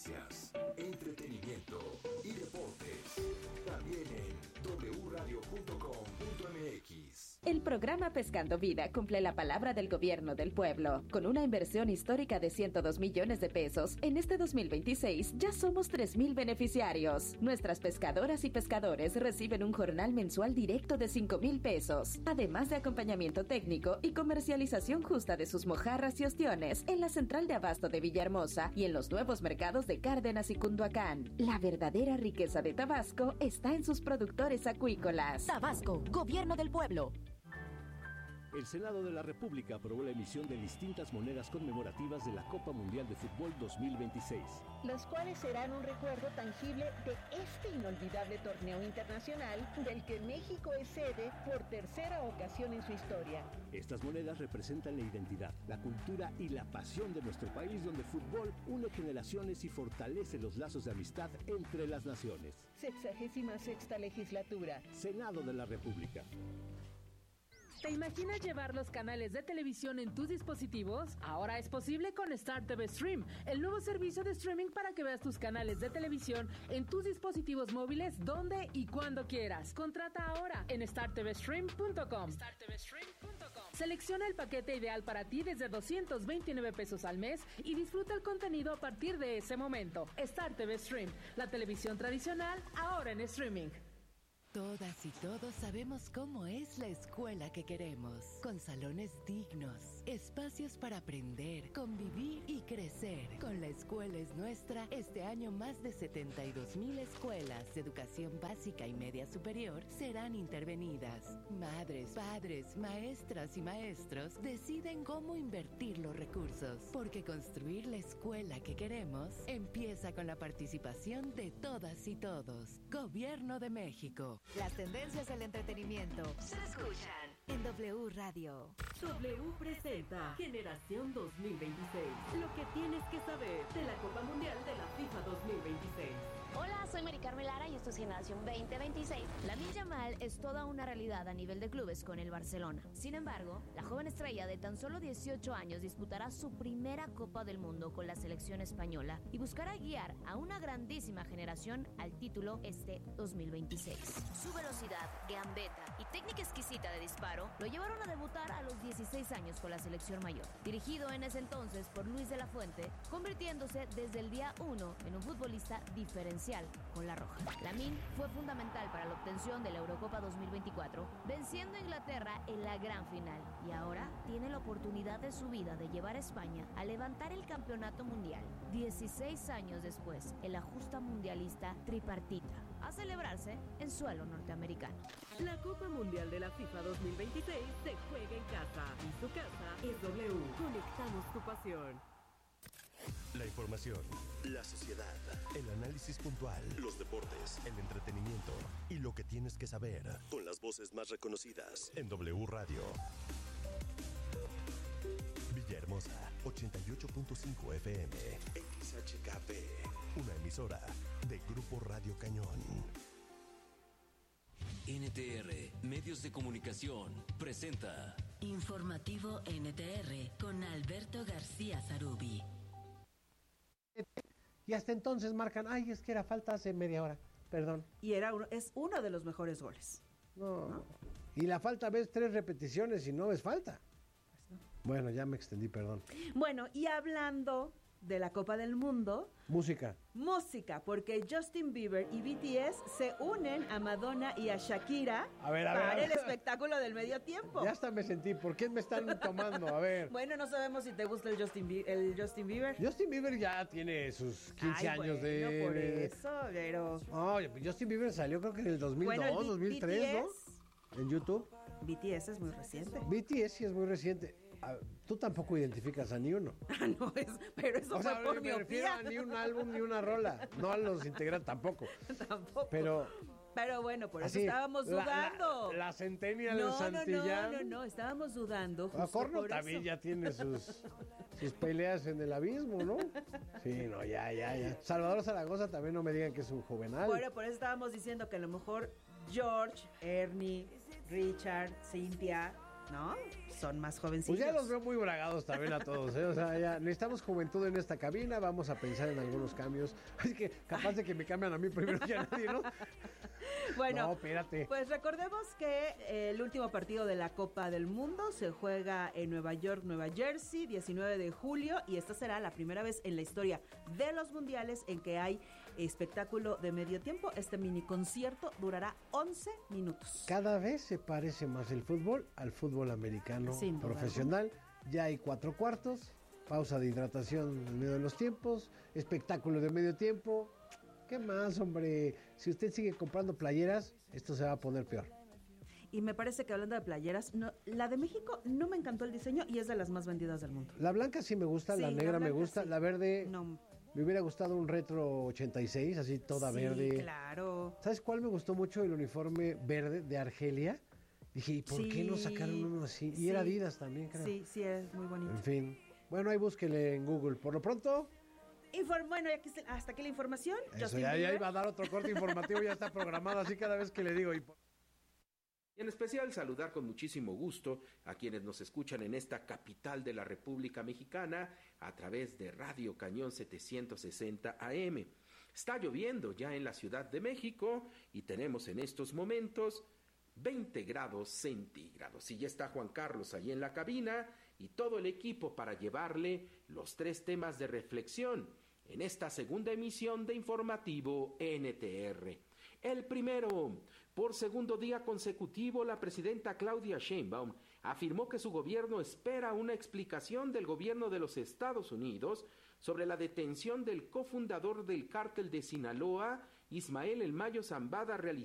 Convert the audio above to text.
noticias, entretenimiento y deportes. También en wradio.com.mx. El programa Pescando Vida cumple la palabra del gobierno del pueblo. Con una inversión histórica de 102 millones de pesos, en este 2026 ya somos 3,000 beneficiarios. Nuestras pescadoras y pescadores reciben un jornal mensual directo de 5,000 pesos, además de acompañamiento técnico y comercialización justa de sus mojarras y ostiones en la central de abasto de Villahermosa y en los nuevos mercados de Cárdenas y Cunduacán. La verdadera riqueza de Tabasco está en sus productores acuícolas. Tabasco, gobierno del pueblo. El Senado de la República aprobó la emisión de distintas monedas conmemorativas de la Copa Mundial de Fútbol 2026. Las cuales serán un recuerdo tangible de este inolvidable torneo internacional del que México es sede por tercera ocasión en su historia. Estas monedas representan la identidad, la cultura y la pasión de nuestro país, donde el fútbol une generaciones y fortalece los lazos de amistad entre las naciones. 66ª legislatura. Senado de la República. ¿Te imaginas llevar los canales de televisión en tus dispositivos? Ahora es posible con Star TV Stream, el nuevo servicio de streaming para que veas tus canales de televisión en tus dispositivos móviles donde y cuando quieras. Contrata ahora en startvstream.com. Selecciona el paquete ideal para ti desde 229 pesos al mes y disfruta el contenido a partir de ese momento. Star TV Stream, la televisión tradicional ahora en streaming. Todas y todos sabemos cómo es la escuela que queremos, con salones dignos, espacios para aprender, convivir y crecer. Con La Escuela es Nuestra, este año más de 72,000 escuelas de educación básica y media superior serán intervenidas. Madres, padres, maestras y maestros deciden cómo invertir los recursos, porque construir la escuela que queremos empieza con la participación de todas y todos. Gobierno de México. Las tendencias del entretenimiento se escuchan en W Radio. W presenta Generación 2026. Lo que tienes que saber de la Copa Mundial de la FIFA 2026. Hola, soy Mari Carmen Lara y esto es Generación 2026. Lamine Yamal es toda una realidad a nivel de clubes con el Barcelona. Sin embargo, la joven estrella de tan solo 18 años disputará su primera Copa del Mundo con la selección española y buscará guiar a una grandísima generación al título este 2026. Su velocidad, gambeta y técnica exquisita de disparo lo llevaron a debutar a los 16 años con la selección mayor. Dirigido en ese entonces por Luis de la Fuente, convirtiéndose desde el día 1 en un futbolista diferencial con la roja. Lamine fue fundamental para la obtención de la Eurocopa 2024, venciendo a Inglaterra en la gran final, y ahora tiene la oportunidad de su vida de llevar a España a levantar el campeonato mundial 16 años después en la justa mundialista tripartita, a celebrarse en suelo norteamericano. La Copa Mundial de la FIFA 2026 se juega en casa y su casa es W. Conectamos tu pasión. La información, la sociedad, el análisis puntual, los deportes, el entretenimiento y lo que tienes que saber con las voces más reconocidas en W Radio. Villahermosa, 88.5 FM, XHKP, una emisora de Grupo Radio Cañón. NTR, Medios de Comunicación, presenta Informativo NTR con Alberto García Zarubi. Y hasta entonces marcan, ay, es que era falta hace media hora, perdón. Y es uno de los mejores goles. No. Y la falta ves 3 repeticiones y no ves falta. Pues no. Bueno, ya me extendí, perdón. Bueno, y hablando de la Copa del Mundo. Música, porque Justin Bieber y BTS se unen a Madonna y a Shakira para el espectáculo del medio tiempo. Ya hasta me sentí, ¿por qué me están tomando? A ver. Bueno, no sabemos si te gusta el Justin Bieber. Justin Bieber ya tiene sus 15 años de... por eso, pero... No, Justin Bieber salió creo que en el 2002, 2003, BTS, ¿no? En YouTube. BTS es muy reciente. BTS sí es muy reciente. Tú tampoco identificas a ni uno. No, pero eso fue por me refiero a ni un álbum ni una rola. No a los integrantes tampoco. Tampoco. Pero bueno, por eso estábamos dudando. La Centennial de Santillán. No, estábamos dudando. Corno también ya tiene sus peleas en el abismo, ¿no? Sí, no, ya. Salvador Zaragoza también no me digan que es un juvenal. Bueno, por eso estábamos diciendo que a lo mejor George, Ernie, Richard, Cynthia ¿no? Son más jovencillos. Pues ya los veo muy bragados también a todos, ¿eh? O sea, ya necesitamos juventud en esta cabina, vamos a pensar en algunos cambios. Es que capaz de que me cambian a mí primero que a nadie, ¿no? Bueno, no, espérate. Pues recordemos que el último partido de la Copa del Mundo se juega en Nueva York, Nueva Jersey, 19 de julio, y esta será la primera vez en la historia de los mundiales en que hay espectáculo de medio tiempo. Este mini concierto durará 11 minutos. Cada vez se parece más el fútbol al fútbol americano profesional. Ya hay 4 cuartos, pausa de hidratación en medio de los tiempos, espectáculo de medio tiempo. ¿Qué más, hombre? Si usted sigue comprando playeras, esto se va a poner peor. Y me parece que hablando de playeras, la de México no me encantó el diseño y es de las más vendidas del mundo. La blanca sí me gusta, la negra me gusta, la verde no. Me hubiera gustado un retro 86, así toda verde. Sí, claro. ¿Sabes cuál me gustó mucho? El uniforme verde de Argelia. Dije, ¿y por qué no sacaron uno así? Y era Adidas también, creo. Sí, es muy bonito. En fin. Bueno, ahí búsquele en Google. Por lo pronto... Bueno, hasta aquí la información. Eso, ya iba a dar otro corte informativo, ya está programado, así cada vez que le digo. Y en especial saludar con muchísimo gusto a quienes nos escuchan en esta capital de la República Mexicana a través de Radio Cañón 760 AM. Está lloviendo ya en la Ciudad de México y tenemos en estos momentos 20 grados centígrados. Y ya está Juan Carlos ahí en la cabina y todo el equipo para llevarle los 3 temas de reflexión en esta segunda emisión de Informativo NTR. El primero, por segundo día consecutivo, la presidenta Claudia Sheinbaum afirmó que su gobierno espera una explicación del gobierno de los Estados Unidos sobre la detención del cofundador del cártel de Sinaloa, Ismael El Mayo Zambada, realizada